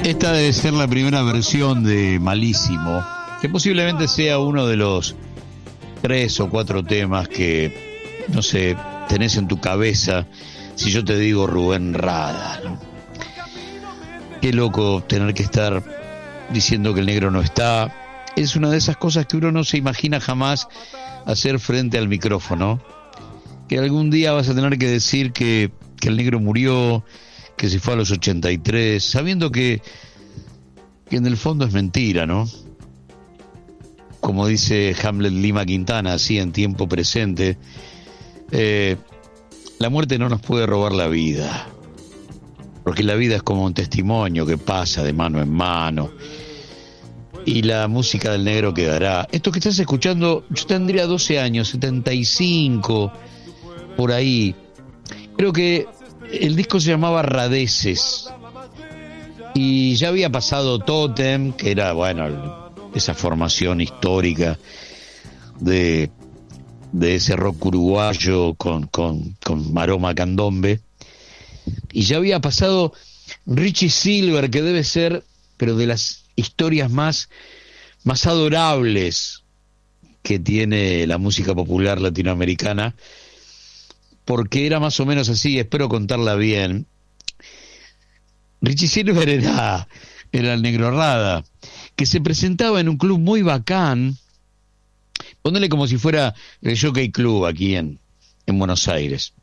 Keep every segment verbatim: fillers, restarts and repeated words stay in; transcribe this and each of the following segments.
Esta debe ser la primera versión de Malísimo, que posiblemente sea uno de los tres o cuatro temas que, no sé, tenés en tu cabeza si yo te digo Rubén Rada, ¿no? Qué loco tener que estar diciendo que el negro no está. Es una de esas cosas que uno no se imagina jamás hacer frente al micrófono, que algún día vas a tener que decir que, que el negro murió, que se fue a los ochenta y tres, sabiendo que, que en el fondo es mentira, ¿no? Como dice Hamlet Lima Quintana, así en tiempo presente, eh, la muerte no nos puede robar la vida, porque la vida es como un testimonio que pasa de mano en mano, y la música del negro quedará. Esto que estás escuchando, yo tendría doce años, setenta y cinco, por ahí. Creo que el disco se llamaba Radeces, y ya había pasado Tótem, que era, bueno, esa formación histórica de, de ese rock uruguayo con, con, con aroma candombe, y ya había pasado Richie Silver, que debe ser, pero de las historias más, más adorables que tiene la música popular latinoamericana, porque era más o menos así, espero contarla bien. Richie Silver era, era el Negro Rada, que se presentaba en un club muy bacán, ponele como si fuera el Jockey Club aquí en, en Buenos Aires.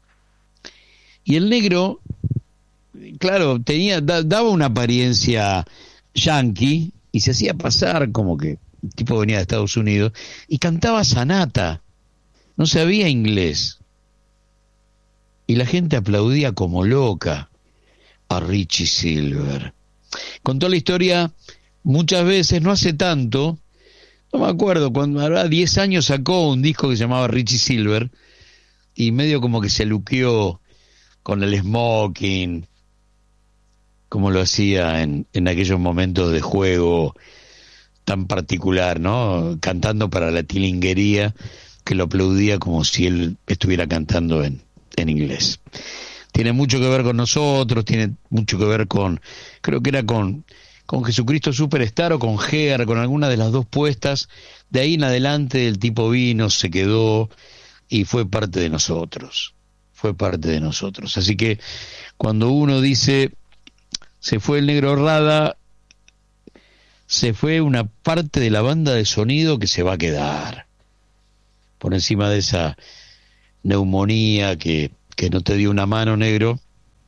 Y el negro, claro, tenía, da, daba una apariencia yankee y se hacía pasar como que el tipo venía de Estados Unidos y cantaba sanata, no sabía inglés. Y la gente aplaudía como loca a Richie Silver. Contó la historia muchas veces, no hace tanto, no me acuerdo, cuando habrá diez años sacó un disco que se llamaba Richie Silver y medio como que se luqueó con el smoking, como lo hacía en, en aquellos momentos de juego tan particular, ¿no? Cantando para la tilinguería, que lo aplaudía como si él estuviera cantando en, en inglés. Tiene mucho que ver con nosotros, tiene mucho que ver con, creo que era con, con Jesucristo Superstar o con Ger, con alguna de las dos puestas. De ahí en adelante el tipo vino, se quedó y fue parte de nosotros, fue parte de nosotros. Así que cuando uno dice se fue el Negro Rada, se fue una parte de la banda de sonido que se va a quedar por encima de esa neumonía que, que no te dio una mano, negro.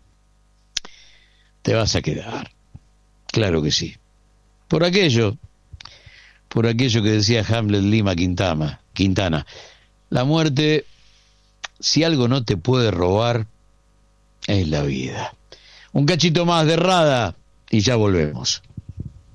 Te vas a quedar, claro que sí, por aquello por aquello que decía Hamlet Lima Quintana Quintana la muerte, si algo no te puede robar, es la vida. Un cachito más de Rada y ya volvemos.